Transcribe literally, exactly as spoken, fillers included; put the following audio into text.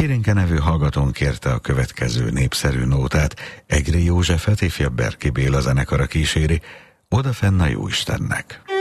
Érénke nevű hallgatón kérte a következő népszerű nótát, Egri Józsefet ifjabb Berki Béla zenekara kíséri, Odafenn a Jóistennek.